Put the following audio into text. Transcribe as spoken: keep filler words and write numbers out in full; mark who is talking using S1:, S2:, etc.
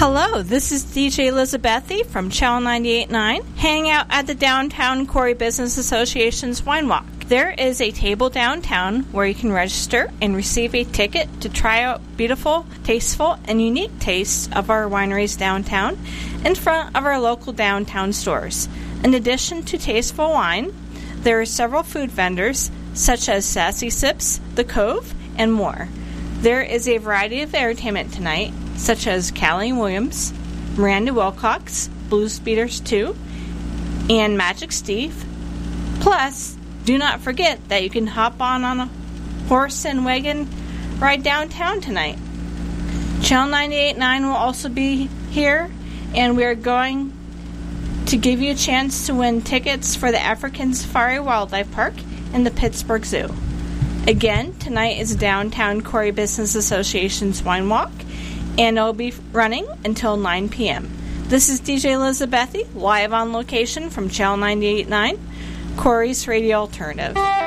S1: Hello, this is D J Elizabethy from Channel ninety-eight point nine, hanging out at the Downtown Corey Business Association's Wine Walk. There is a table downtown where you can register and receive a ticket to try out beautiful, tasteful, and unique tastes of our wineries downtown in front of our local downtown stores. In addition to tasteful wine, there are several food vendors such as Sassy Sips, The Cove, and more. There is a variety of entertainment tonight, such as Callie Williams, Miranda Wilcox, Blues Beaters two, and Magic Steve. Plus, do not forget that you can hop on on a horse and wagon ride downtown tonight. Channel ninety-eight point nine will also be here, and we are going to give you a chance to win tickets for the African Safari Wildlife Park and the Pittsburgh Zoo. Again, tonight is Downtown Corey Business Association's Wine Walk, and it'll be running until nine p.m. This is D J Elizabethy, live on location from Channel ninety-eight point nine, Corey's Radio Alternative.